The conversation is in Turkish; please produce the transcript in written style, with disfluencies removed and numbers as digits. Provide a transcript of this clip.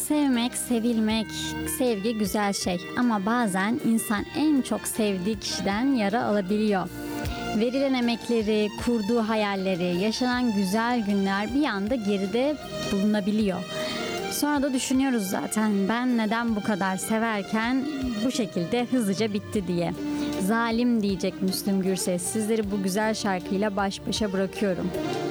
Sevmek, sevilmek, sevgi güzel şey ama bazen insan en çok sevdiği kişiden yara alabiliyor. Verilen emekleri, kurduğu hayalleri, yaşanan güzel günler bir anda geride bulunabiliyor. Sonra da düşünüyoruz zaten ben neden bu kadar severken bu şekilde hızlıca bitti diye. Zalim diyecek Müslüm Gürses. Sizleri bu güzel şarkıyla baş başa bırakıyorum.